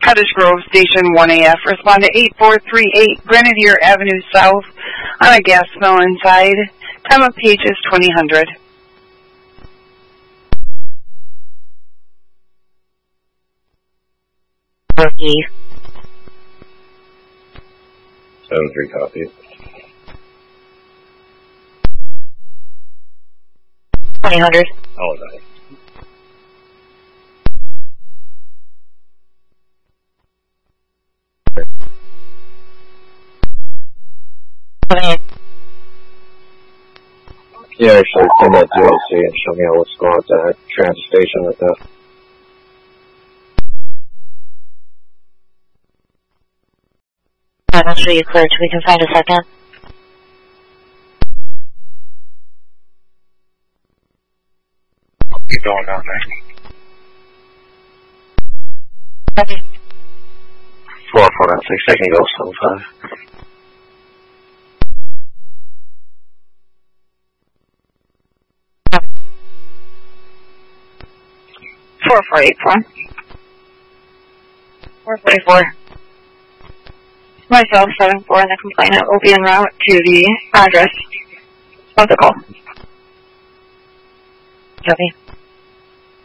Cottage Grove Station 1AF. Respond to 8438 Grenadier Avenue South on a gas spill inside. Time of page is 2000. Rookie. 7-3 copy. 2000. Oh, nice. Yeah, actually, send that to LC and show me what's going on at that transit station with that. I'll show you clear till we can find a second. Keep going down there. Copy. 4496, I can go 75. 4484. 444. Myself, 74, and the complainant will be en route to the address of the call. Copy.